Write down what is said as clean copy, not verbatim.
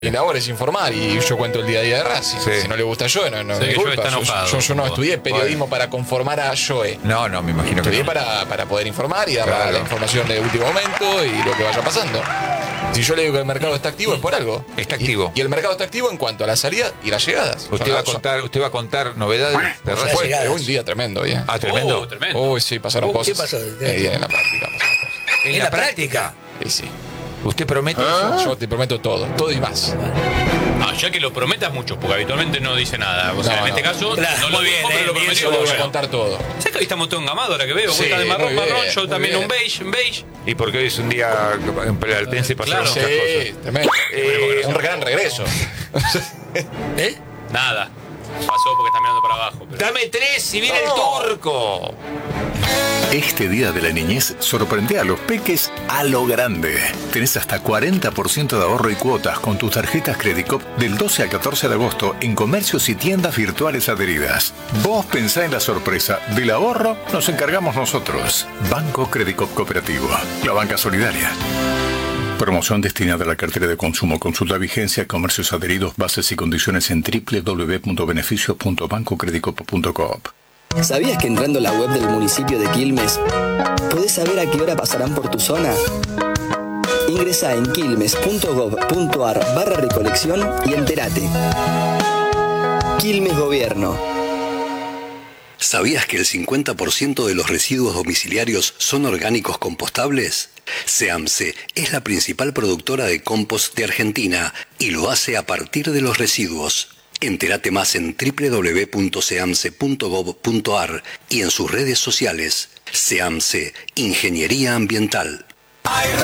Mi labor es informar y yo cuento el día a día de Racing. Sí. Si no le gusta a Joe, no Sí, me que culpa. Joe está enojado. Yo no estudié periodismo para conformar a Joe. No, me imagino que Estudié no. para poder informar y dar Claro. la información de último momento y lo que vaya pasando. Si yo le digo que el mercado está activo, es por algo. Está activo. Y el mercado está activo en cuanto a la salida y las llegadas. Usted va a contar novedades de Racing. Fue llegadas. un día tremendo, bien. Ah, tremendo. Tremendo. Uy, sí, pasaron cosas. ¿qué pasó? En la práctica pasaron cosas. ¿En la práctica? Sí, sí. ¿Usted promete? Yo te prometo todo y más. Ah, ya que lo prometas mucho, porque habitualmente no dice nada. O sea, No, en este no. caso, Claro, no lo muy bien, dijo, pero lo bien, prometió. Yo le voy a Bueno. contar todo. ¿Sabes que hoy estamos todos engamados ahora que veo? Vos Sí, estás de marrón, muy bien, yo muy también bien. un beige. Y porque hoy es un día en Altense y pasaron Claro. muchas Sí, cosas. tremendo. Un gran regreso. ¿Eh? Nada. Pasó porque está mirando para abajo. Pero... Dame 3 y viene el turco. Este día de la niñez sorprende a los peques a lo grande. Tenés hasta 40% de ahorro y cuotas con tus tarjetas Credicop del 12 al 14 de agosto en comercios y tiendas virtuales adheridas. Vos pensá en la sorpresa. Del ahorro nos encargamos nosotros. Banco Credicop Cooperativo. La banca solidaria. Promoción destinada a la cartera de consumo. Consulta vigencia, comercios adheridos, bases y condiciones en www.beneficios.bancocredicop.coop. ¿Sabías que entrando a la web del municipio de Quilmes podés saber a qué hora pasarán por tu zona? Ingresá en quilmes.gov.ar/recolección y entérate. Quilmes Gobierno. ¿Sabías que el 50% de los residuos domiciliarios son orgánicos compostables? SEAMSE es la principal productora de compost de Argentina y lo hace a partir de los residuos. Entérate más en www.seamse.gov.ar y en sus redes sociales. SEAMSE, Ingeniería Ambiental.